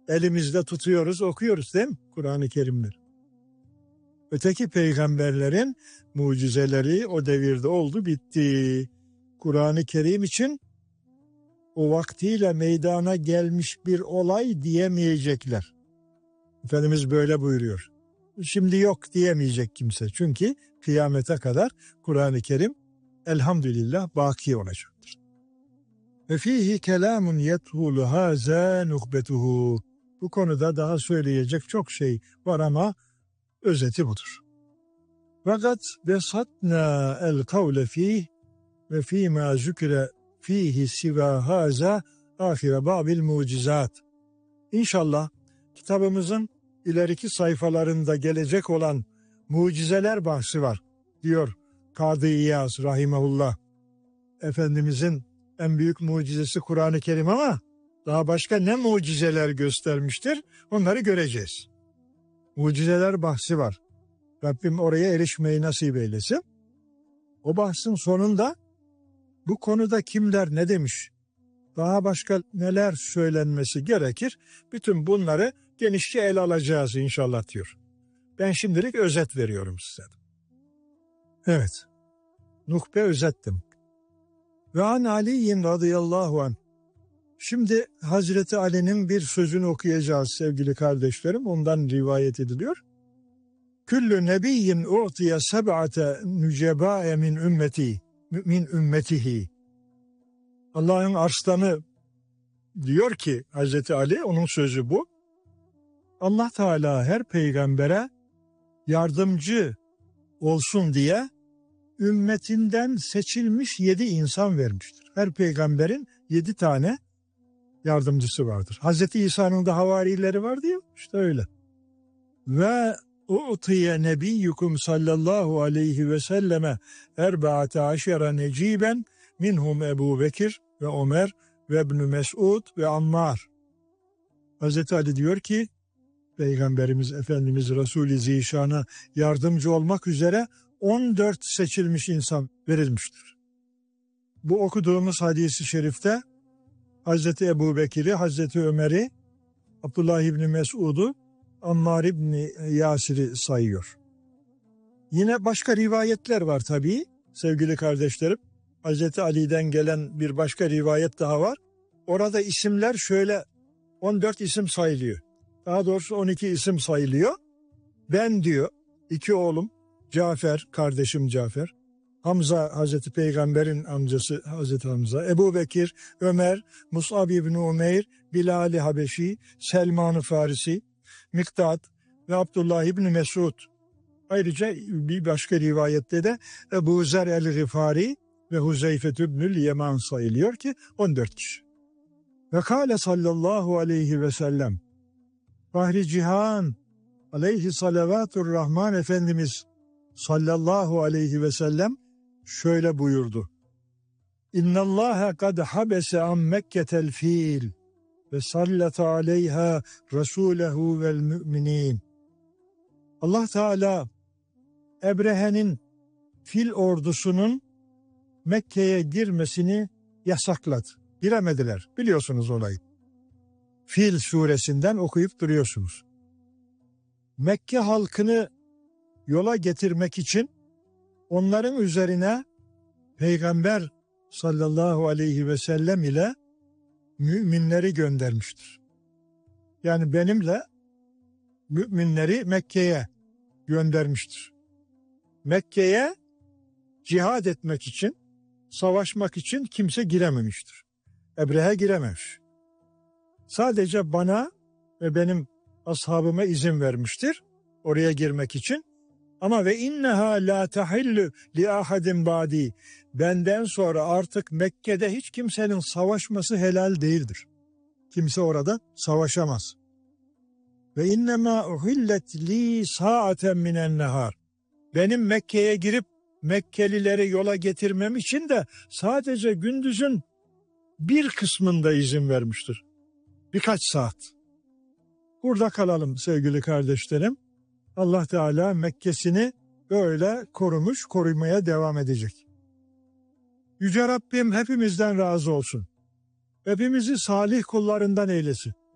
elimizde tutuyoruz, okuyoruz değil mi Kur'an-ı Kerim'leri? Öteki peygamberlerin mucizeleri o devirde oldu, bitti. Kur'an-ı Kerim için o vaktiyle meydana gelmiş bir olay diyemeyecekler. Efendimiz böyle buyuruyor. Şimdi yok diyemeyecek kimse. Çünkü kıyamete kadar Kur'an-ı Kerim elhamdülillah baki olacaktır. Ve fihi kelamun yethulu haza nuhbetuhu. Bu konuda daha söyleyecek çok şey var ama özeti budur. Fakat besatna el kavle fih ve fîmâ zükre fihi sivâ haza ahire babil mucizat. İnşallah kitabımızın ileriki sayfalarında gelecek olan mucizeler bahsi var diyor Kadı İyaz rahimehullah. Efendimizin en büyük mucizesi Kur'an-ı Kerim ama daha başka ne mucizeler göstermiştir onları göreceğiz. Mucizeler bahsi var. Rabbim oraya erişmeyi nasip eylesin. O bahsin sonunda bu konuda kimler ne demiş, daha başka neler söylenmesi gerekir, bütün bunları genişçe ele alacağız inşallah diyor. Ben şimdilik özet veriyorum size. Evet, nukbe özettim. Ve an Ali'in radıyallahu anh. Şimdi Hazreti Ali'nin bir sözünü okuyacağız sevgili kardeşlerim, ondan rivayet ediliyor. Küllü nebiyyin u'tiye seb'ate nücebâe min ümmetihi. Allah'ın arslanı diyor ki Hazreti Ali, onun sözü bu. Allah Teala her peygambere yardımcı olsun diye ümmetinden seçilmiş 7 insan vermiştir. Her peygamberin 7 tane yardımcısı vardır. Hazreti İsa'nın da havarileri vardı ya, işte öyle. Ve u'tiye nebiyyukum sallallahu aleyhi ve selleme erba'ate aşere neciben minhum Ebu Bekir ve Ömer ve İbn Mesud ve Ammar. Hazreti Ali diyor ki Peygamberimiz Efendimiz Resul-i Zişan'a yardımcı olmak üzere 14 seçilmiş insan verilmiştir. Bu okuduğumuz hadis-i şerifte Hazreti Ebu Bekir'i, Hazreti Ömer'i, Abdullah İbni Mesud'u, Ammar İbni Yasir'i sayıyor. Yine başka rivayetler var tabii sevgili kardeşlerim. Hazreti Ali'den gelen bir başka rivayet daha var. Orada isimler şöyle 14 isim sayılıyor. Daha doğrusu 12 isim sayılıyor. Ben diyor 2 oğlum Cafer, kardeşim Cafer, Hamza Hazreti Peygamber'in amcası Hazreti Hamza, Ebu Bekir, Ömer, Mus'ab İbni Umeyr, Bilal-i Habeşi, Selman-ı Farisi, Miktat ve Abdullah İbni Mesud. Ayrıca bir başka rivayette de Ebu Zer el-Rifari ve Huzeyfe İbnül Yeman sayılıyor ki 14 kişi. Ve kâle sallallahu aleyhi ve sellem Fahri Cihan aleyhi salavatur rahman Efendimiz sallallahu aleyhi ve sellem şöyle buyurdu. İnnallâhe kad habese an Mekketel fil ve sallata aleyha Resulehu vel müminin. Allah Teala Ebrehe'nin fil ordusunun Mekke'ye girmesini yasakladı. Giremediler. Biliyorsunuz olayı. Fil suresinden okuyup duruyorsunuz. Mekke halkını yola getirmek için onların üzerine Peygamber sallallahu aleyhi ve sellem ile müminleri göndermiştir. Yani benimle müminleri Mekke'ye göndermiştir. Mekke'ye cihad etmek için, savaşmak için kimse girememiştir. Ebrehe girememiş. Sadece bana ve benim ashabıma izin vermiştir oraya girmek için. Ama ve inneha la tahillu li ahadin ba'di. Benden sonra artık Mekke'de hiç kimsenin savaşması helal değildir. Kimse orada savaşamaz. Ve innema uhillet li sa'aten minen nehar. Benim Mekke'ye girip Mekkelileri yola getirmem için de sadece gündüzün bir kısmında izin vermiştir. Birkaç saat. Burada kalalım sevgili kardeşlerim. Allah Teala Mekke'sini böyle korumuş, korumaya devam edecek. Yüce Rabbim hepimizden razı olsun. Hepimizi salih kullarından eylesin.